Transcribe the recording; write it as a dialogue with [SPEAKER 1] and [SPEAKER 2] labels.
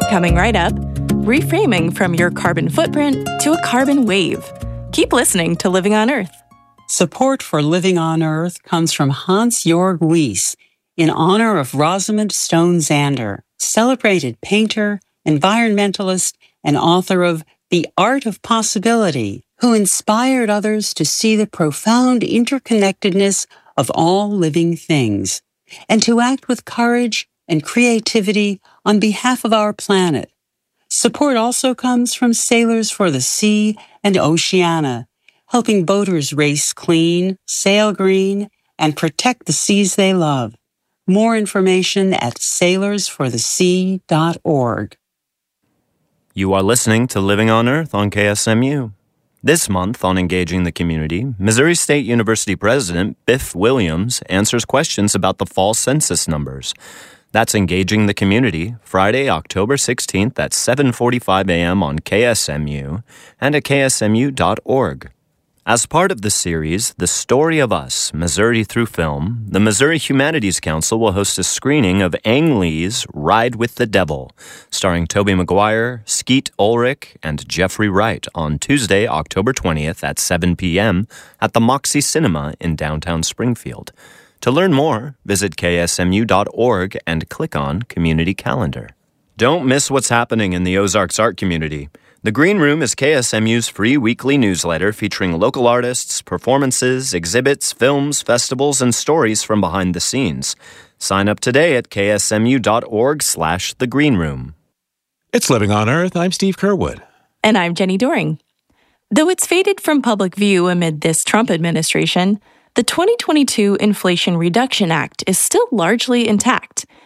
[SPEAKER 1] Coming right up, reframing from your carbon footprint to a carbon wave. Keep listening to Living on Earth.
[SPEAKER 2] Support for Living on Earth comes from Hans-Jörg Wyss in honor of Rosamund Stone Zander, celebrated painter, environmentalist, and author of The Art of Possibility, who inspired others to see the profound interconnectedness of all living things and to act with courage and creativity on behalf of our planet. Support also comes from Sailors for the Sea and Oceana, helping boaters race clean, sail green, and protect the seas they love. More information at sailorsforthesea.org.
[SPEAKER 3] You are listening to Living on Earth on KSMU. This month on Engaging the Community, Missouri State University President Biff Williams answers questions about the fall census numbers. That's Engaging the Community, Friday, October 16th at 7:45 a.m. on KSMU and at ksmu.org. As part of the series, The Story of Us, Missouri Through Film, the Missouri Humanities Council will host a screening of Ang Lee's Ride with the Devil, starring Tobey Maguire, Skeet Ulrich, and Jeffrey Wright on Tuesday, October 20th at 7 p.m. at the Moxie Cinema in downtown Springfield. To learn more, visit ksmu.org and click on Community Calendar. Don't miss what's happening in the Ozarks art community. The Green Room is KSMU's free weekly newsletter featuring local artists, performances, exhibits, films, festivals, and stories from behind the scenes. Sign up today at ksmu.org/thegreenroom.
[SPEAKER 4] It's Living on Earth. I'm Steve Kerwood.
[SPEAKER 1] And I'm Jenny Doring. Though it's faded from public view amid this Trump administration, the 2022 Inflation Reduction Act is still largely intact,